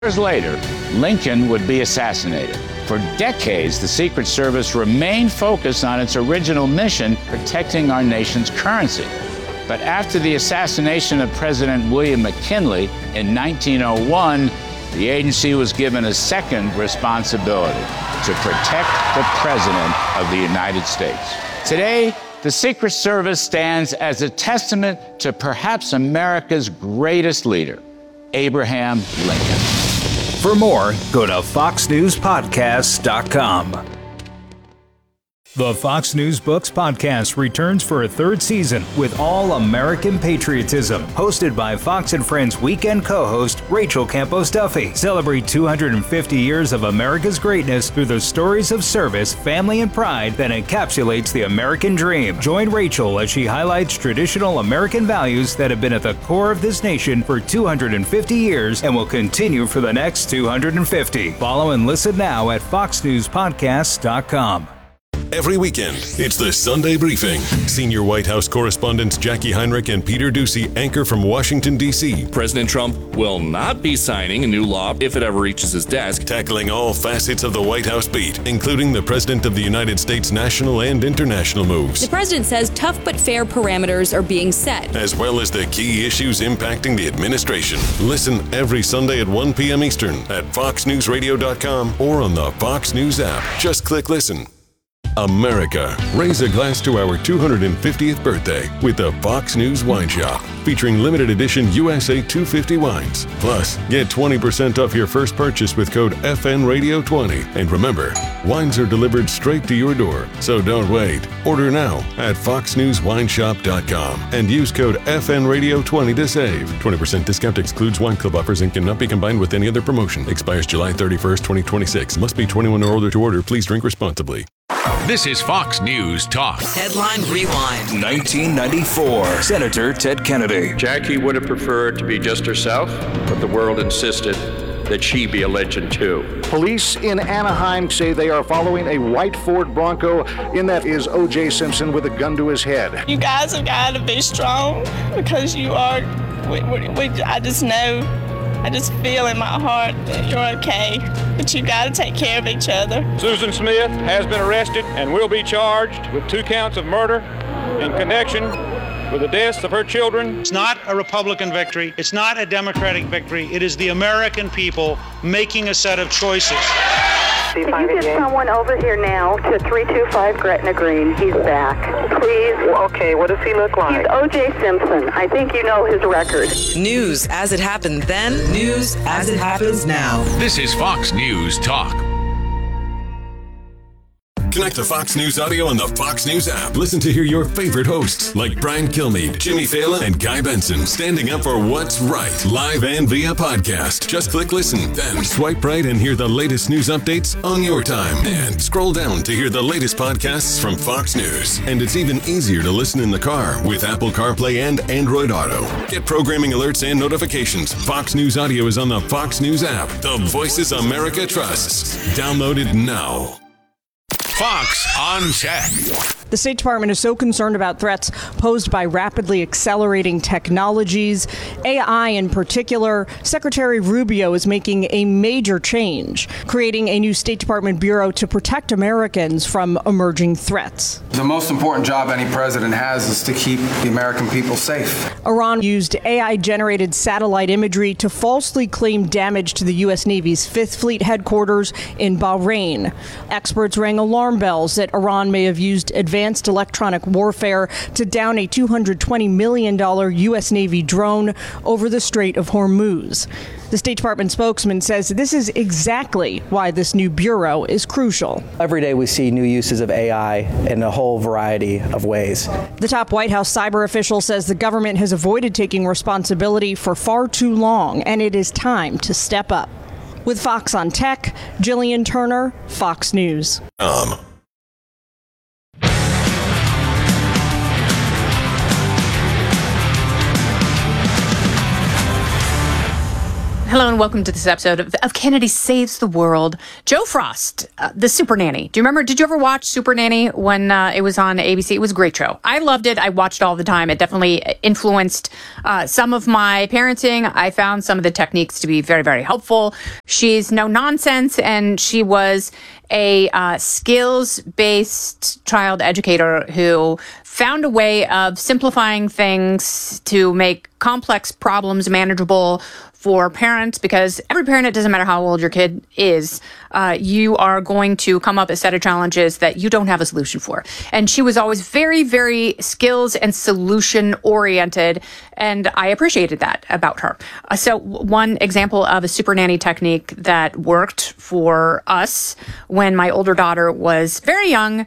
Years later, Lincoln would be assassinated. For decades, the Secret Service remained focused on its original mission, protecting our nation's currency. But after the assassination of President William McKinley in 1901, the agency was given a second responsibility: to protect the President of the United States. Today, the Secret Service stands as a testament to perhaps America's greatest leader, Abraham Lincoln. For more, go to foxnewspodcast.com. The Fox News Books podcast returns for a third season with all American patriotism. Hosted by Fox and Friends weekend co-host Rachel Campos Duffy. Celebrate 250 years of America's greatness through the stories of service, family, and pride that encapsulates the American dream. Join Rachel as she highlights traditional American values that have been at the core of this nation for 250 years and will continue for the next 250. Follow and listen now at foxnewspodcast.com. Every weekend, it's the Sunday Briefing. Senior White House correspondents Jackie Heinrich and Peter Doocy anchor from Washington, D.C. President Trump will not be signing a new law if it ever reaches his desk. Tackling all facets of the White House beat, including the President of the United States' national and international moves. The President says tough but fair parameters are being set, as well as the key issues impacting the administration. Listen every Sunday at 1 p.m. Eastern at foxnewsradio.com or on the Fox News app. Just click listen. America, raise a glass to our 250th birthday with the Fox News Wine Shop, featuring limited edition USA 250 wines. Plus, get 20% off your first purchase with code FNRadio20. And remember, wines are delivered straight to your door, so don't wait. Order now at foxnewswineshop.com and use code FNRadio20 to save. 20% discount excludes wine club offers and cannot be combined with any other promotion. Expires July 31st, 2026. Must be 21 or older to order. Please drink responsibly. This is Fox News Talk. Headline Rewind. 1994. Senator Ted Kennedy. Jackie would have preferred to be just herself, but the world insisted that she be a legend too. Police in Anaheim say they are following a white Ford Bronco. In that is O.J. Simpson with a gun to his head. You guys have got to be strong because you are. I just know. I just feel in my heart that you're okay, but you got to take care of each other. Susan Smith has been arrested and will be charged with 2 counts of murder in connection with the deaths of her children. It's not a Republican victory. It's not a Democratic victory. It is the American people making a set of choices. Can you get someone over here now to 325 Gretna Green? He's back. Please. Okay, what does he look like? He's O.J. Simpson. I think you know his record. News as it happened then, news as it happens now. This is Fox News Talk. Connect to Fox News Audio on the Fox News app. Listen to hear your favorite hosts like Brian Kilmeade, Jimmy Fallon, and Guy Benson standing up for what's right, live and via podcast. Just click listen, then swipe right and hear the latest news updates on your time. And scroll down to hear the latest podcasts from Fox News. And it's even easier to listen in the car with Apple CarPlay and Android Auto. Get programming alerts and notifications. Fox News Audio is on the Fox News app. The voices America trusts. Download it now. Fox on Tech. The State Department is so concerned about threats posed by rapidly accelerating technologies, AI in particular. Secretary Rubio is making a major change, creating a new State Department bureau to protect Americans from emerging threats. The most important job any president has is to keep the American people safe. Iran used AI-generated satellite imagery to falsely claim damage to the U.S. Navy's Fifth Fleet headquarters in Bahrain. Experts rang alarm bells that Iran may have used advanced electronic warfare to down a $220 million U.S. Navy drone over the Strait of Hormuz. The State Department spokesman says this is exactly why this new bureau is crucial. Every day we see new uses of AI in a whole variety of ways. The top White House cyber official says the government has avoided taking responsibility for far too long, and it is time to step up. With Fox on Tech, Jillian Turner, Fox News. Hello and welcome to this episode of Kennedy Saves the World. Joe Frost, the Super Nanny. Do you remember, did you ever watch Super Nanny when it was on ABC? It was a great show. I loved it. I watched all the time. It definitely influenced some of my parenting. I found some of the techniques to be very, very helpful. She's no nonsense, and she was a skills-based child educator who found a way of simplifying things to make complex problems manageable for parents, because every parent, it doesn't matter how old your kid is, you are going to come up with a set of challenges that you don't have a solution for. And she was always very, very skills and solution oriented, and I appreciated that about her. So one example of a Super Nanny technique that worked for us when my older daughter was very young,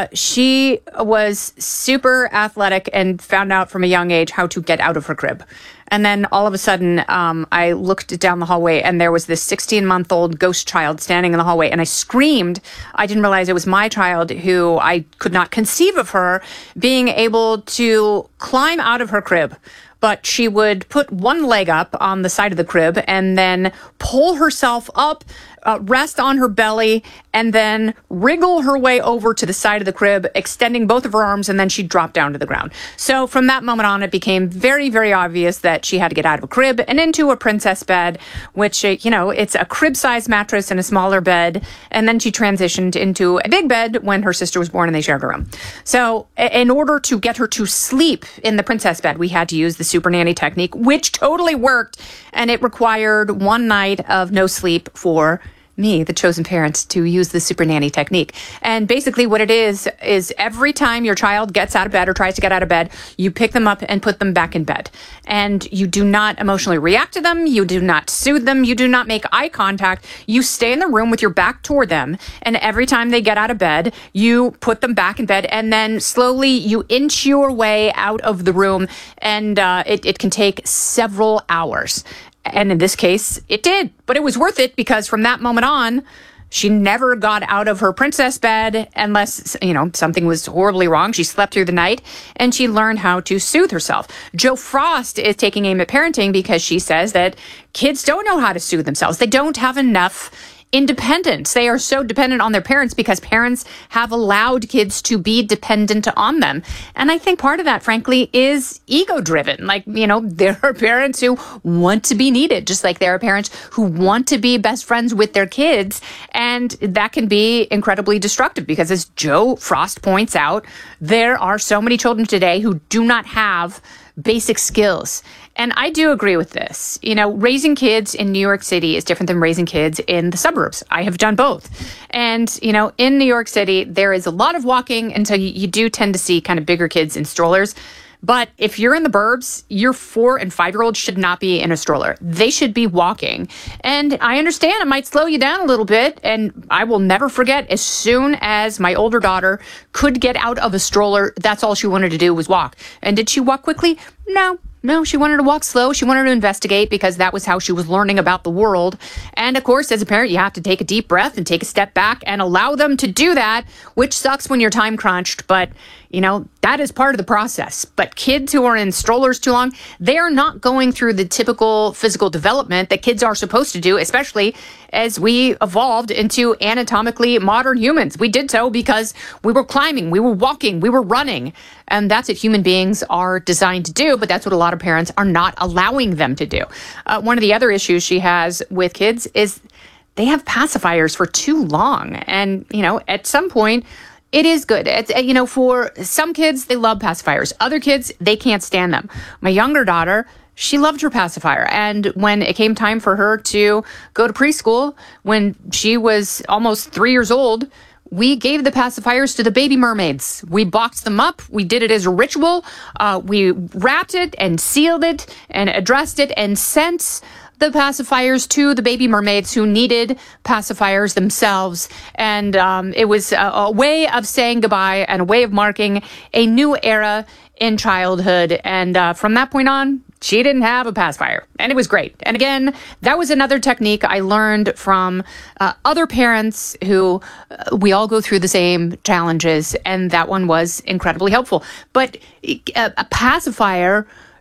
she was super athletic and found out from a young age how to get out of her crib. And then all of a sudden, I looked down the hallway and there was this 16-month-old ghost child standing in the hallway. And I screamed. I didn't realize it was my child, who I could not conceive of her being able to climb out of her crib. But she would put one leg up on the side of the crib and then pull herself up, rest on her belly, and then wriggle her way over to the side of the crib, extending both of her arms, and then she'd drop down to the ground. So from that moment on, it became very, very obvious that she had to get out of a crib and into a princess bed, which, it's a crib-sized mattress and a smaller bed. And then she transitioned into a big bed when her sister was born and they shared a room. So in order to get her to sleep in the princess bed, we had to use the Super Nanny technique, which totally worked. And it required one night of no sleep for me, the chosen parent, to use the Super Nanny technique. And basically what it is every time your child gets out of bed or tries to get out of bed, you pick them up and put them back in bed. And you do not emotionally react to them. You do not soothe them. You do not make eye contact. You stay in the room with your back toward them. And every time they get out of bed, you put them back in bed. And then slowly you inch your way out of the room. And it can take several hours. And in this case, it did. But it was worth it, because from that moment on, she never got out of her princess bed unless, something was horribly wrong. She slept through the night, and she learned how to soothe herself. Joe Frost is taking aim at parenting because she says that kids don't know how to soothe themselves. They don't have enough independence. They are so dependent on their parents because parents have allowed kids to be dependent on them. And I think part of that, frankly, is ego-driven. There are parents who want to be needed, just like there are parents who want to be best friends with their kids. And that can be incredibly destructive because, as Joe Frost points out, there are so many children today who do not have basic skills. And I do agree with this. Raising kids in New York City is different than raising kids in the suburbs. I have done both. And, in New York City, there is a lot of walking, and so you do tend to see kind of bigger kids in strollers. But if you're in the burbs, your 4- and 5-year-olds should not be in a stroller. They should be walking. And I understand it might slow you down a little bit. And I will never forget, as soon as my older daughter could get out of a stroller, that's all she wanted to do was walk. And did she walk quickly? No, she wanted to walk slow. She wanted to investigate because that was how she was learning about the world. And of course, as a parent, you have to take a deep breath and take a step back and allow them to do that, which sucks when you're time crunched. But, that is part of the process. But kids who are in strollers too long, they are not going through the typical physical development that kids are supposed to do, especially as we evolved into anatomically modern humans. We did so because we were climbing, we were walking, we were running. And that's what human beings are designed to do, but that's what a lot of parents are not allowing them to do. One of the other issues she has with kids is they have pacifiers for too long. And, at some point, it is good. It's, for some kids, they love pacifiers. Other kids, they can't stand them. My younger daughter, she loved her pacifier. And when it came time for her to go to preschool, when she was almost 3 years old, we gave the pacifiers to the baby mermaids. We boxed them up. We did it as a ritual. We wrapped it and sealed it and addressed it and sent the pacifiers to the baby mermaids who needed pacifiers themselves. And it was a way of saying goodbye and a way of marking a new era in childhood. And from that point on, she didn't have a pacifier, and it was great. And again, that was another technique I learned from other parents who we all go through the same challenges, and that one was incredibly helpful. But a pacifier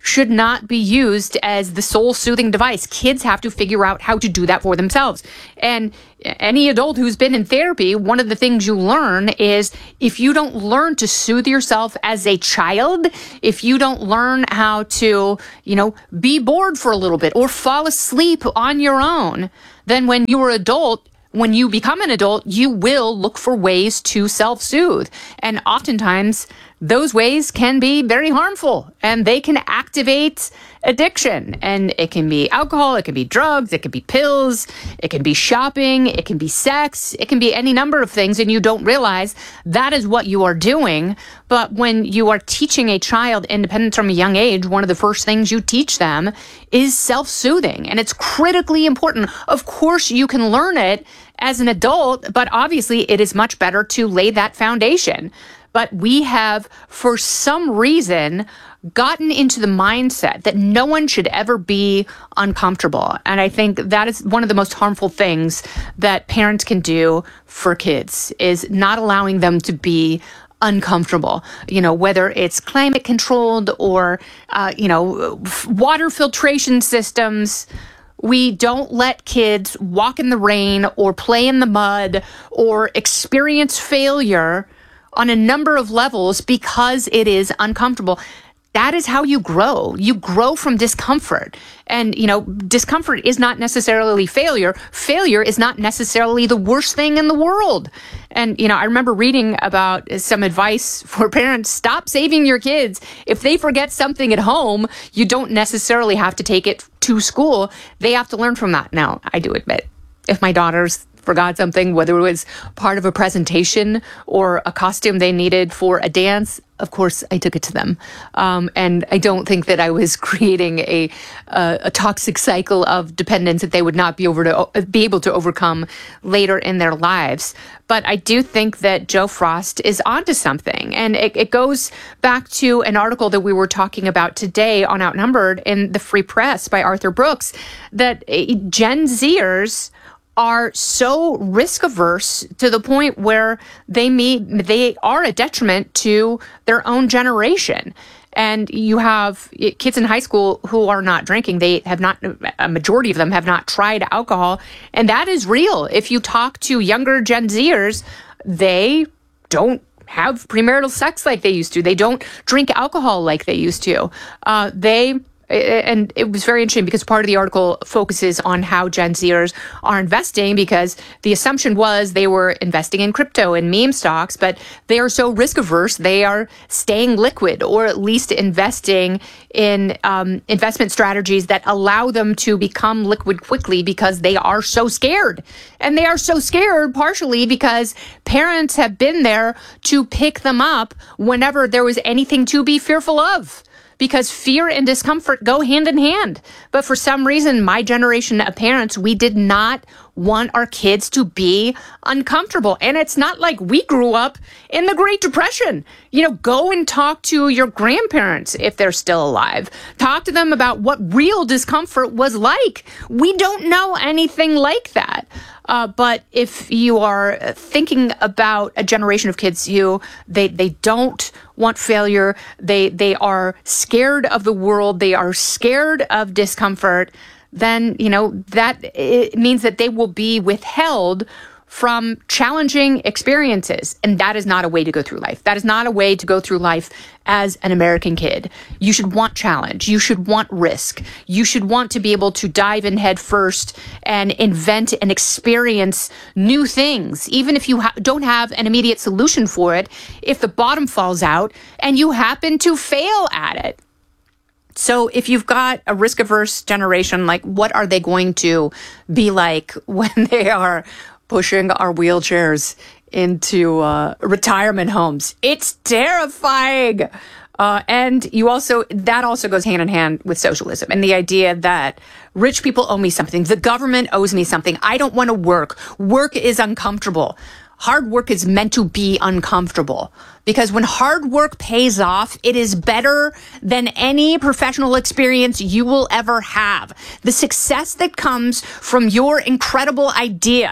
should not be used as the sole soothing device. Kids have to figure out how to do that for themselves. And any adult who's been in therapy, one of the things you learn is if you don't learn to soothe yourself as a child, if you don't learn how to, be bored for a little bit or fall asleep on your own, then when you become an adult, you will look for ways to self-soothe. And oftentimes, those ways can be very harmful and they can activate addiction. And it can be alcohol, it can be drugs, it can be pills, it can be shopping, it can be sex, it can be any number of things. And you don't realize that is what you are doing. But when you are teaching a child independence from a young age, one of the first things you teach them is self-soothing. And it's critically important. Of course, you can learn it as an adult, but obviously it is much better to lay that foundation. But we have, for some reason, gotten into the mindset that no one should ever be uncomfortable. And I think that is one of the most harmful things that parents can do for kids, is not allowing them to be uncomfortable, whether it's climate controlled or, water filtration systems. We don't let kids walk in the rain or play in the mud or experience failure on a number of levels because it is uncomfortable. That is how you grow. You grow from discomfort. And, discomfort is not necessarily failure. Failure is not necessarily the worst thing in the world. And, I remember reading about some advice for parents. Stop saving your kids. If they forget something at home, you don't necessarily have to take it to school. They have to learn from that. Now, I do admit, if my daughters forgot something, whether it was part of a presentation or a costume they needed for a dance, of course, I took it to them. And I don't think that I was creating a toxic cycle of dependence that they would not be able to overcome later in their lives. But I do think that Joe Frost is onto something. And it goes back to an article that we were talking about today on Outnumbered in the Free Press by Arthur Brooks, that Gen Zers are so risk averse to the point where they are a detriment to their own generation. And you have kids in high school who are not drinking. A majority of them have not tried alcohol. And that is real. If you talk to younger Gen Zers, they don't have premarital sex like they used to. They don't drink alcohol like they used to. And it was very interesting because part of the article focuses on how Gen Zers are investing, because the assumption was they were investing in crypto and meme stocks, but they are so risk averse, they are staying liquid, or at least investing in investment strategies that allow them to become liquid quickly because they are so scared. And they are so scared partially because parents have been there to pick them up whenever there was anything to be fearful of. Because fear and discomfort go hand in hand. But for some reason, my generation of parents, we did not want our kids to be uncomfortable. And it's not like we grew up in the Great Depression. Go and talk to your grandparents if they're still alive. Talk to them about what real discomfort was like. We don't know anything like that. But if you are thinking about a generation of kids who they don't want failure, they are scared of the world, they are scared of discomfort, then, that it means that they will be withheld from challenging experiences. And that is not a way to go through life. That is not a way to go through life as an American kid. You should want challenge. You should want risk. You should want to be able to dive in head first and invent and experience new things, even if you don't have an immediate solution for it, if the bottom falls out and you happen to fail at it. So if you've got a risk-averse generation, what are they going to be like when they are pushing our wheelchairs into retirement homes? It's terrifying. And that also goes hand in hand with socialism and the idea that rich people owe me something. The government owes me something. I don't want to work. Work is uncomfortable. Hard work is meant to be uncomfortable, because when hard work pays off, it is better than any professional experience you will ever have. The success that comes from your incredible idea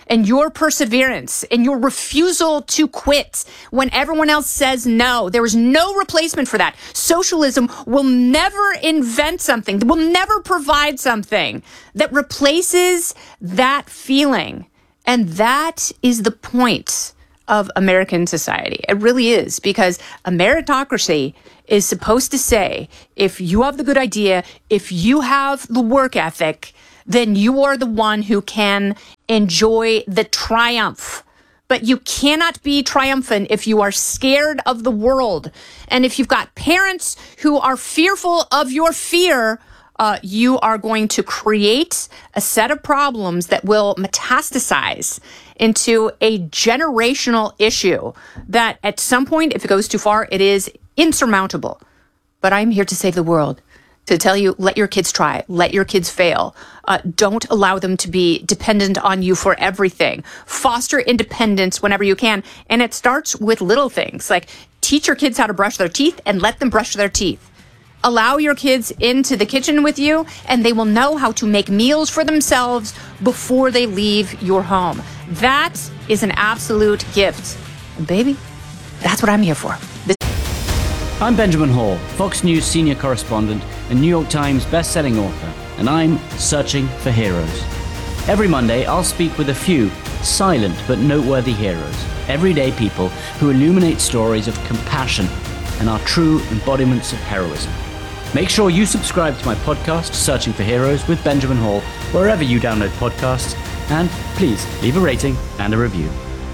and your perseverance and your refusal to quit when everyone else says no. There is no replacement for that. Socialism will never invent something, will never provide something that replaces that feeling. And that is the point of American society. It really is, because a meritocracy is supposed to say, if you have the good idea, if you have the work ethic, then you are the one who can enjoy the triumph. But you cannot be triumphant if you are scared of the world. And if you've got parents who are fearful of your fear, you are going to create a set of problems that will metastasize into a generational issue that at some point, if it goes too far, it is insurmountable. But I'm here to save the world, to tell you, let your kids try, let your kids fail. Don't allow them to be dependent on you for everything. Foster independence whenever you can. And it starts with little things, like teach your kids how to brush their teeth and let them brush their teeth. Allow your kids into the kitchen with you, and they will know how to make meals for themselves before they leave your home. That is an absolute gift. And baby, that's what I'm here for. I'm Benjamin Hall, Fox News senior correspondent and New York Times best-selling author, and I'm searching for heroes. Every Monday, I'll speak with a few silent but noteworthy heroes, everyday people who illuminate stories of compassion and are true embodiments of heroism. Make sure you subscribe to my podcast, Searching for Heroes with Benjamin Hall, wherever you download podcasts, and please leave a rating and a review.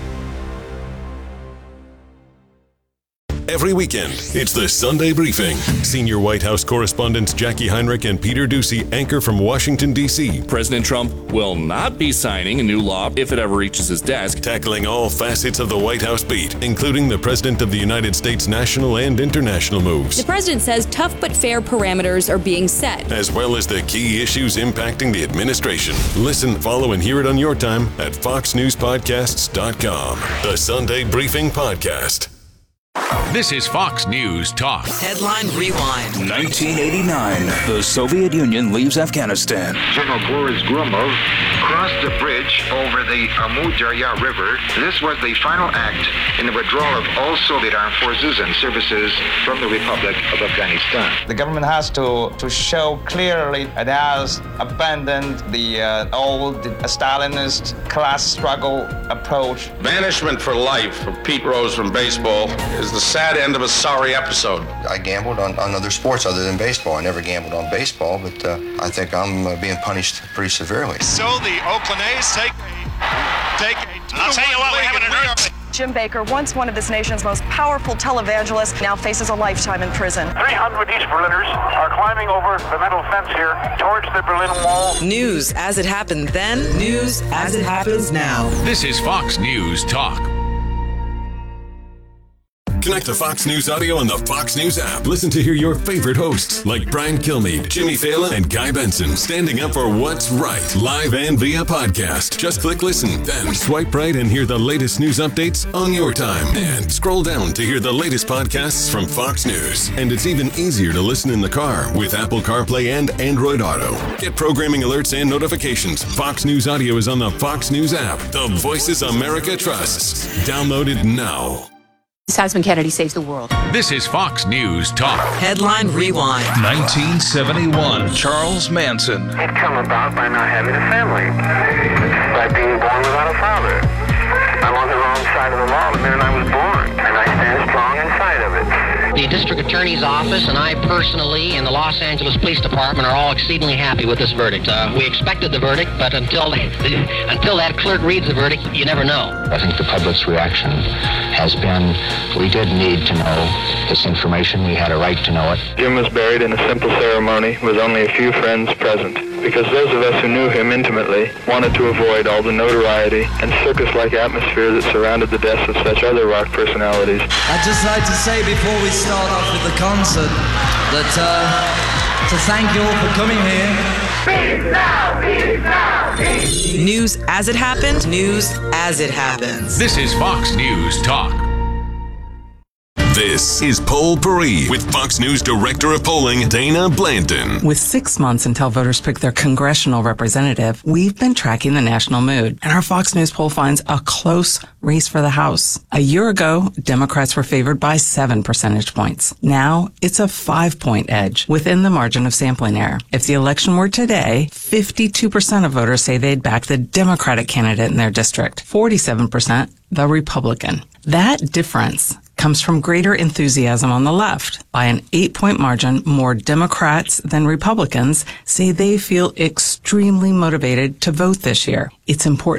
Every weekend, it's the Sunday Briefing. Senior White House correspondents Jackie Heinrich and Peter Doocy anchor from Washington, D.C. President Trump will not be signing a new law if it ever reaches his desk. Tackling all facets of the White House beat, including the President of the United States national and international moves. The president says tough but fair parameters are being set, as well as the key issues impacting the administration. Listen, follow, and hear it on your time at foxnewspodcasts.com. The Sunday Briefing Podcast. This is Fox News Talk. Headline Rewind. 1989. The Soviet Union leaves Afghanistan. General Boris Gromov crossed the bridge over the Amu Darya River. This was the final act in the withdrawal of all Soviet armed forces and services from the Republic of Afghanistan. The government has to show clearly it has abandoned the old Stalinist class struggle approach. Banishment for life for Pete Rose from baseball is the sad end of a sorry episode. I gambled on other sports other than baseball. I never gambled on baseball, but I think I'm being punished pretty severely. So the Oakland A's take a I'll tell you what, we're having an earthquake. Jim Baker, once one of this nation's most powerful televangelists, now faces a lifetime in prison. 300 East Berliners are climbing over the metal fence here towards the Berlin Wall. News as it happened then, news as it happens now. This is Fox News Talk. Connect to Fox News Audio on the Fox News app. Listen to hear your favorite hosts like Brian Kilmeade, Jimmy Fallon, and Guy Benson standing up for what's right, live and via podcast. Just click listen, then swipe right and hear the latest news updates on your time. And scroll down to hear the latest podcasts from Fox News. And it's even easier to listen in the car with Apple CarPlay and Android Auto. Get programming alerts and notifications. Fox News Audio is on the Fox News app. The voices America trusts. Download it now. Congressman Kennedy saves the world. This is Fox News Talk. Headline Rewind. 1971. Charles Manson. It come about by not having a family, by being born without a father. I'm on the wrong side of the law the minute I was born, and I stand strong inside of it. The district attorney's office and I personally and the Los Angeles Police Department are all exceedingly happy with this verdict. We expected the verdict, but until that clerk reads the verdict, you never know. I think the public's reaction has been, we did need to know this information. We had a right to know it. Jim was buried in a simple ceremony with only a few friends present, because those of us who knew him intimately wanted to avoid all the notoriety and circus-like atmosphere that surrounded the deaths of such other rock personalities. I'd just like to say before we start off with the concert that to thank you all for coming here. Peace now, peace now, peace. News as it happened, news as it happens. This is Fox News Talk. This is Poll Paris with Fox News Director of Polling, Dana Blanton. With 6 months until voters pick their congressional representative, we've been tracking the national mood, and our Fox News poll finds a close race for the House. A year ago, Democrats were favored by 7 percentage points. Now, it's a 5-point edge within the margin of sampling error. If the election were today, 52% of voters say they'd back the Democratic candidate in their district, 47% the Republican. That difference comes from greater enthusiasm on the left. By an 8-point margin, more Democrats than Republicans say they feel extremely motivated to vote this year. It's important